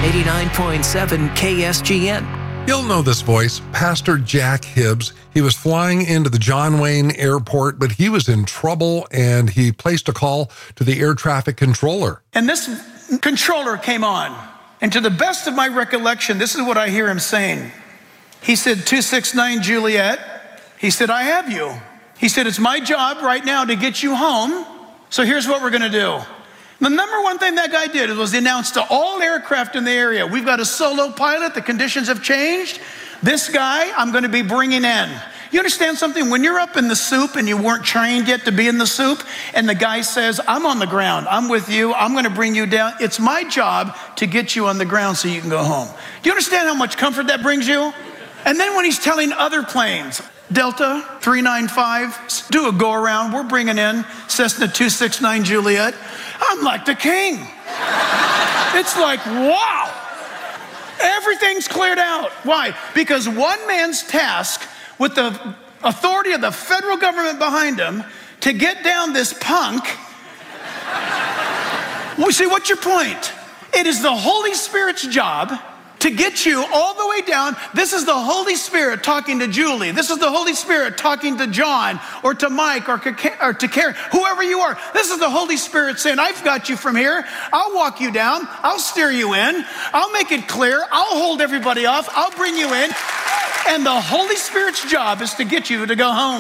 89.7 KSGN. You'll know this voice, Pastor Jack Hibbs. He was flying into the John Wayne Airport, but he was in trouble, and he placed a call to the air traffic controller. And this controller came on. And to the best of my recollection, this is what I hear him saying. He said, 269 Juliet. He said, I have you. He said, it's my job right now to get you home. So here's what we're going to do. The number one thing that guy did was announce to all aircraft in the area, we've got a solo pilot, the conditions have changed. This guy, I'm going to be bringing in. You understand something? When you're up in the soup and you weren't trained yet to be in the soup, and the guy says, I'm on the ground, I'm with you, I'm going to bring you down. It's my job to get you on the ground so you can go home. Do you understand how much comfort that brings you? And then when he's telling other planes, Delta 395, do a go around, we're bringing in Cessna 269 Juliet. I'm like the king. It's like, wow. Everything's cleared out. Why? Because one man's task with the authority of the federal government behind him to get down this punk. Well, see, what's your point? It is the Holy Spirit's job to get you all the way down. This is the Holy Spirit talking to Julie. This is the Holy Spirit talking to John or to Mike or to Karen, whoever you are. This is the Holy Spirit saying, I've got you from here. I'll walk you down. I'll steer you in. I'll make it clear. I'll hold everybody off. I'll bring you in. And the Holy Spirit's job is to get you to go home.